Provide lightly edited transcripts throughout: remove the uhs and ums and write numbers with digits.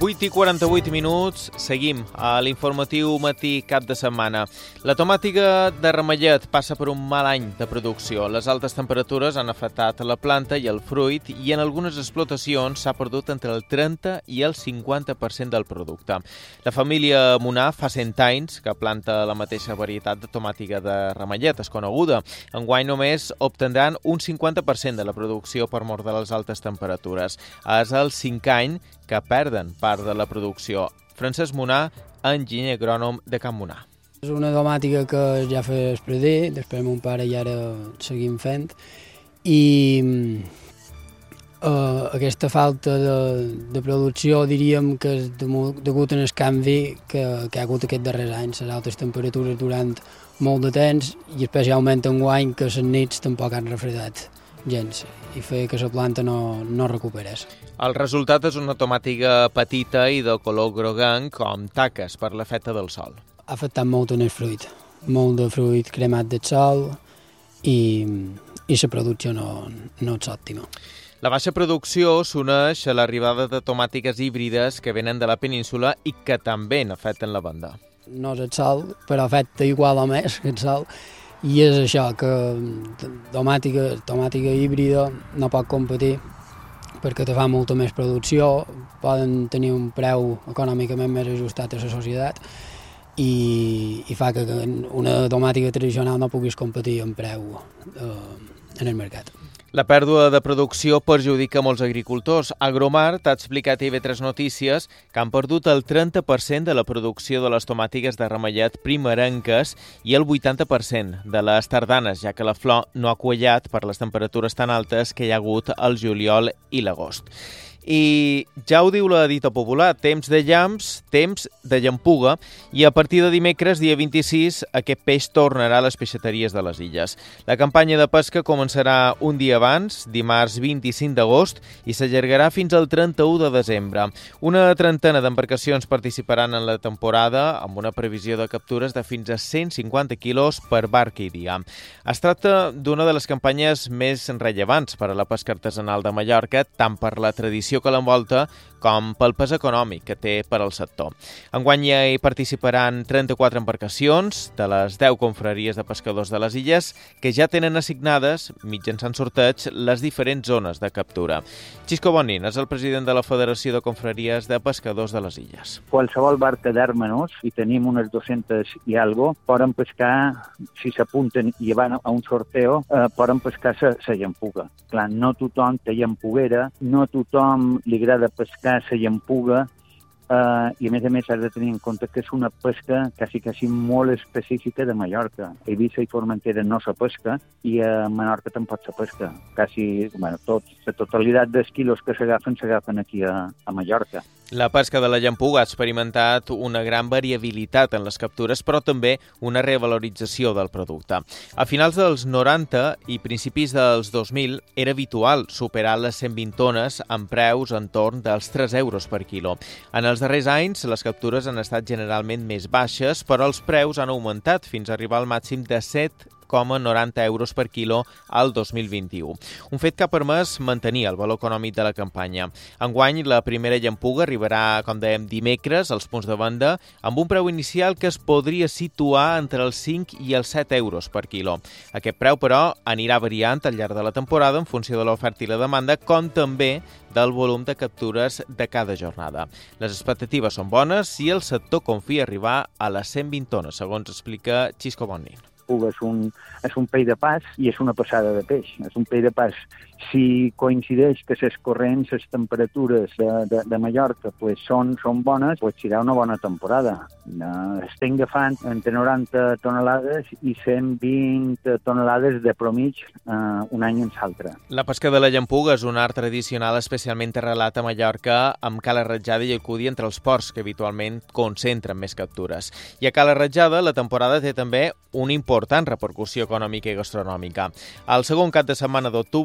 8:48, seguim a l'informatiu matí cap de setmana. La tomàtiga de ramellet passa per un mal any de producció. Les altes temperatures han afectat la planta i el fruit i en algunes explotacions s'ha perdut entre el 30 i el 50% del producte. La família Munar fa 100 anys que planta la mateixa varietat de tomàtiga de ramellet, és coneguda. Enguany només obtindran un 50% de la producció per mort de les altes temperatures. És el 5è any que perden part de la producció. Francesc Munar, enginyer agrònom de Can Munar. És una tomàtica que ja fa espredir, després mon pare i ara seguim fent, i aquesta falta de producció diríem que és degut al canvi que hi ha hagut aquests darrers anys, les altes temperatures durant molt de temps i especialment enguany que les nits tampoc han refredat gens i feia que la planta no recuperés. El resultat és una tomàtiga petita i de color groguenc com taques per l'efecte del sol. Ha afectat molt en el fruit, molt de fruit cremat del sol i la producció no és òptima. La baixa producció s'uneix a l'arribada de tomàtiques híbrides que venen de la península i que també n'afecten la venda. No és el sol, però afecta igual o més que el sol. I és això, que tomàtica híbrida no pot competir perquè te fa molta més producció, poden tenir un preu econòmicament més ajustat a la societat i fa que una tomàtica tradicional no puguis competir en preu en el mercat. La pèrdua de producció perjudica molts agricultors. Agromart ha explicat a IB3 Notícies que han perdut el 30% de la producció de les tomàtiques de ramellet primerenques i el 80% de les tardanes, ja que la flor no ha quallat per les temperatures tan altes que hi ha hagut al juliol i l'agost. I ja ho diu la dita popular, temps de llamps, temps de llampuga, i a partir de dimecres, dia 26, aquest peix tornarà a les peixateries de les illes. La campanya de pesca començarà un dia abans, dimarts 25 d'agost, i s'allargarà fins al 31 de desembre. Una trentena d'embarcacions participaran en la temporada amb una previsió de captures de fins a 150 quilos per barca i dia. Es tracta d'una de les campanyes més rellevants per a la pesca artesanal de Mallorca, tant per la tradició que l'envolta com pel pes econòmic que té per al sector. Enguany hi participaran 34 embarcacions de les 10 confraries de pescadors de les illes que ja tenen assignades, mitjançant sorteig, les diferents zones de captura. Xisco Bonin és el president de la Federació de Confraries de Pescadors de les Illes. Qualsevol barca d'Hermanos, i tenim unes 200 i algo, poden pescar, si s'apunten i van a un sorteo, poden pescar la llampuga. Clar, no tothom té llampuguera, no tothom li agrada pescar la llampuga, i a més has de tenir en compte que és una pesca quasi molt específica de Mallorca. A Eivissa i Formentera no se pesca i a Menorca tampoc se pesca. La totalitat dels quilos que s'agafen aquí a Mallorca. La pesca de la llampuga ha experimentat una gran variabilitat en les captures, però també una revalorització del producte. A finals dels 90 i principis dels 2000 era habitual superar les 120 tones amb preus entorn dels 3 euros per quilo. En els darrers anys, les captures han estat generalment més baixes, però els preus han augmentat fins a arribar al màxim de 7,90 euros per quilo al 2021. Un fet que ha permès mantenir el valor econòmic de la campanya. Enguany, la primera llampuga arribarà, com dèiem, dimecres als punts de venda amb un preu inicial que es podria situar entre els 5 i els 7 euros per quilo. Aquest preu, però, anirà variant al llarg de la temporada en funció de l'oferta i la demanda, com també del volum de captures de cada jornada. Les expectatives són bones i el sector confia arribar a les 120 tones, segons explica Xisco Bonin. És un peix de pas i és una passada de peix. És un peix de pas. Si coincideix que les corrents, les temperatures de Mallorca són bones, serà una bona temporada. Estem agafant entre 90 tonelades i 120 tonelades de promig un any en l'altre. La pesca de la llampuga és un art tradicional especialment arrelat a Mallorca, amb Cala Ratjada i Alcúdia entre els ports que habitualment concentren més captures. I a Cala Ratjada la temporada té també una important repercussió econòmica i gastronòmica. El segon cap de setmana d'octubre,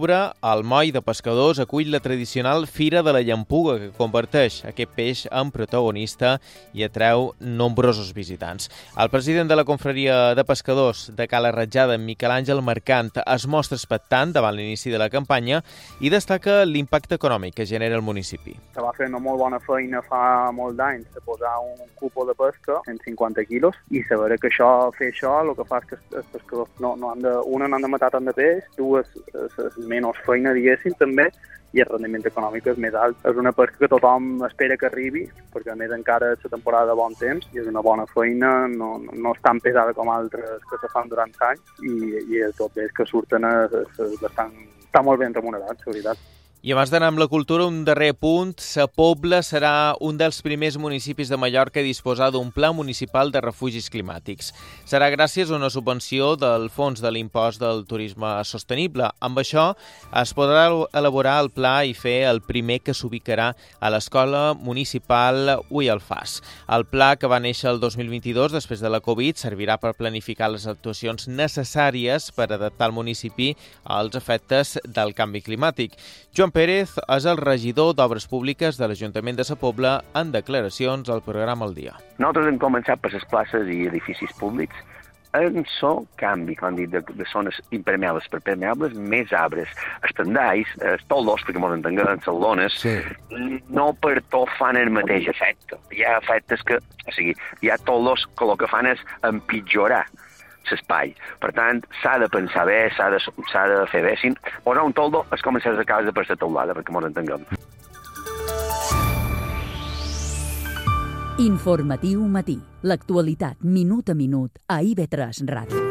El moll de pescadors acull la tradicional Fira de la Llampuga, que converteix aquest peix en protagonista i atreu nombrosos visitants. El president de la confraria de pescadors de Cala Ratjada, Miquel Àngel Mercant, es mostra expectant davant l'inici de la campanya i destaca l'impacte econòmic que genera el municipi. Se va fer una molt bona feina fa molts anys de posar un cupo de pesca en 50 quilos i saber que fer això el que fa és que els pescadors no han de matar tant de peix, dues és menys feina, diguéssim, també, i el rendiment econòmic és més alt. És una pesca que tothom espera que arribi, perquè a més encara és la temporada de bon temps i és una bona feina, no és tan pesada com altres que se fan durant anys i tot bé que surten està molt ben remunerat, la veritat. I abans d'anar amb la cultura, un darrer punt. Sa Pobla serà un dels primers municipis de Mallorca a disposar d'un pla municipal de refugis climàtics. Serà gràcies a una subvenció del Fons de l'Impost del Turisme Sostenible. Amb això es podrà elaborar el pla i fer el primer que s'ubicarà a l'Escola Municipal Ui Alfàs. El pla, que va néixer el 2022 després de la Covid, servirà per planificar les actuacions necessàries per adaptar el municipi als efectes del canvi climàtic. Joan Pérez és el regidor d'Obres Públiques de l'Ajuntament de Sa Pobla en declaracions al programa El Dia. Nosaltres hem començat per les places i edificis públics en so canvi, com dit, de zones impermeables per permeables, més arbres, estendalls, toldos, perquè molt entenguem, salones, sí. No per tot fan el mateix efecte. Hi ha efectes que, hi ha toldos que el que fan és empitjorar l'espai. Per tant, s'ha de pensar bé, s'ha de fer bé. Si posar un toldo és com si es acabes de per la teulada, perquè m'ho entenguem. Informatiu matí. L'actualitat minut a minut a IB3 Ràdio.